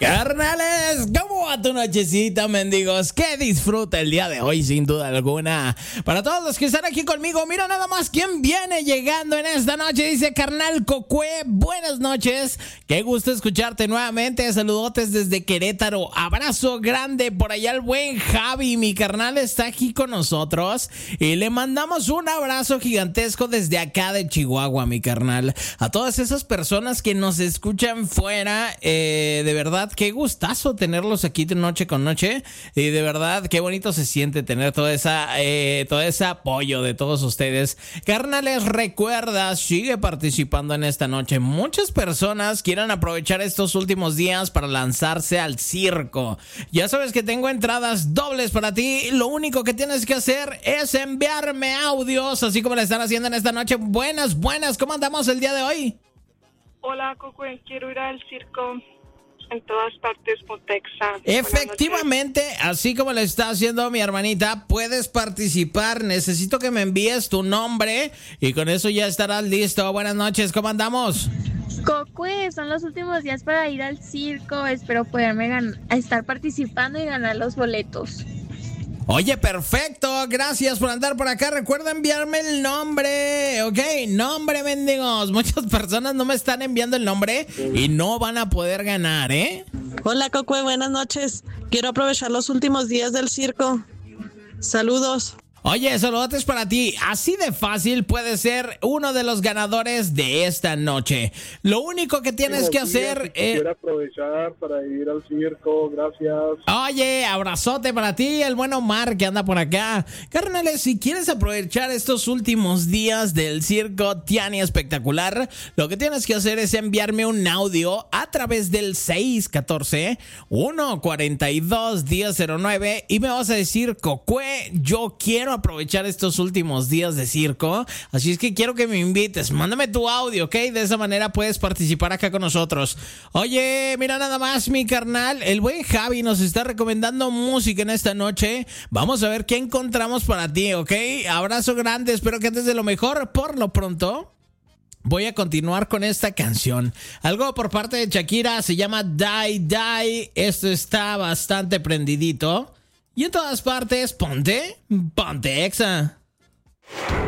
Carnales, ¿cómo va tu nochecita, mendigos? Que disfruta el día de hoy, sin duda alguna. Para todos los que están aquí conmigo, mira nada más quién viene llegando en esta noche. Dice carnal Cocue, buenas noches. Qué gusto escucharte nuevamente. Saludotes desde Querétaro. Abrazo grande por allá al buen Javi. Mi carnal está aquí con nosotros. Y le mandamos un abrazo gigantesco desde acá de Chihuahua, mi carnal. A todas esas personas que nos escuchan fuera, de verdad, qué gustazo tenerlos aquí de noche con noche, y de verdad qué bonito se siente tener todo ese apoyo de todos ustedes. Carnales, recuerda, sigue participando en esta noche. Muchas personas quieren aprovechar estos últimos días para lanzarse al circo. Ya sabes que tengo entradas dobles para ti. Lo único que tienes que hacer es enviarme audios, así como lo están haciendo en esta noche. Buenas, ¿cómo andamos el día de hoy? Hola, Coco, quiero ir al circo en todas partes por Texas. Efectivamente, así como lo está haciendo mi hermanita, puedes participar. Necesito que me envíes tu nombre y con eso ya estarás listo. Buenas noches, ¿cómo andamos? Cocue, son los últimos días para ir al circo. Espero poderme estar participando y ganar los boletos. Oye, perfecto, gracias por andar por acá. Recuerda enviarme el nombre, ok, nombre, mendigos. Muchas personas no me están enviando el nombre y no van a poder ganar, ¿eh? Hola, Cocue, buenas noches. Quiero aprovechar los últimos días del circo. Saludos. Oye, saludos para ti. Así de fácil puedes ser uno de los ganadores de esta noche. Lo único que tienes que hacer es... Quiero aprovechar para ir al circo, gracias. Oye, abrazote para ti, el buen Omar que anda por acá. Carnales, si quieres aprovechar estos últimos días del circo Tiani Espectacular, lo que tienes que hacer es enviarme un audio a través del 614-142-1009 y me vas a decir, Cocue, yo quiero aprovechar estos últimos días de circo, así es que quiero que me invites. Mándame tu audio, ¿ok? De esa manera puedes participar acá con nosotros. Oye, mira nada más, mi carnal, el buen Javi nos está recomendando música en esta noche. Vamos a ver qué encontramos para ti, ¿ok? Abrazo grande, espero que andes de lo mejor. Por lo pronto voy a continuar con esta canción. Algo por parte de Shakira, se llama Die Die. Esto está bastante prendidito. Y en todas partes, ponte Exa.